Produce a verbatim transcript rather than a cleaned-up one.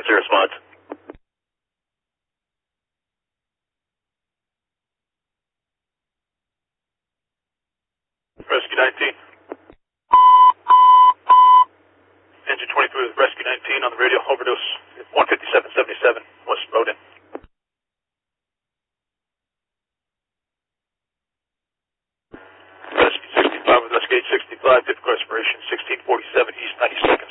emergency response. Rescue nineteen. Engine twenty-three with Rescue nineteen on the radio, overdose one fifty-seven seventy-seven, West Roden. Rescue sixty-five with Rescue eight sixty-five, difficult respiration, sixteen forty-seven East ninety-second.